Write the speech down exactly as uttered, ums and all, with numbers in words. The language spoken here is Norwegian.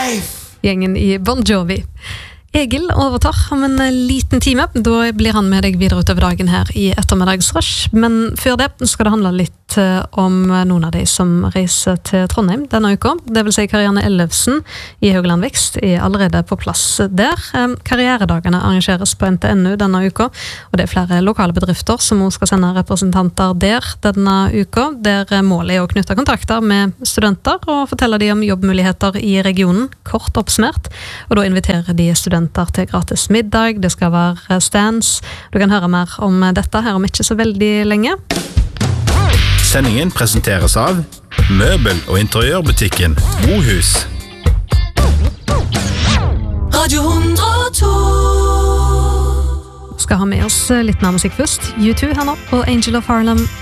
Gjengen i Bon Jovi. Egil overtar om en liten time. Da blir han med deg videre utover dagen her i ettermiddagsrush. Men før det skal det handle litt om noen av de som reiser til Trondheim denne uka. Det vil si Karianne Ellefsen i Haugland Vekst er allerede på plass der. Karrieredagene arrangeres på N T N U denne uka, og det er flere lokale bedrifter som også skal sende representanter der denne uka, der målet er å knytte kontakter med studenter og fortelle de om jobbmuligheter i regionen, kort oppsummert. Og da inviterer de studenter til gratis middag, det skal være stands. Du kan høre mer om dette her om ikke så veldig lenge. Sendingen presenteres av møbel- og interiørbutikken Bohus. Radio hundre og to. Skal ha med oss litt mer musikk først. U to her nå, og Angel of Harlem